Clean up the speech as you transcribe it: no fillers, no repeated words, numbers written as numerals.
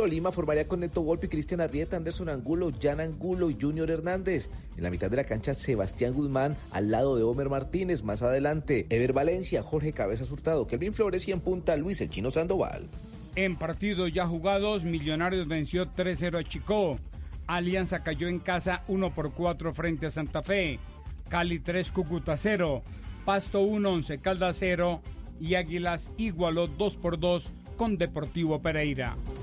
Tolima formaría con Neto Volpi, Cristian Arrieta, Anderson Angulo, Jan Angulo y Junior Hernández. En la mitad de la cancha, Sebastián Guzmán al lado de Homer Martínez. Más adelante, Ever Valencia, Jorge Cabezas Hurtado, Kelvin Flores y en punta Luis el Chino Sandoval. En partidos ya jugados, Millonarios venció 3-0 a Chicó. Alianza cayó en casa 1-4 frente a Santa Fe. Cali 3, Cúcuta 0. Pasto 1, Once Caldas 0. Y Águilas igualó 2-2 con Deportivo Pereira.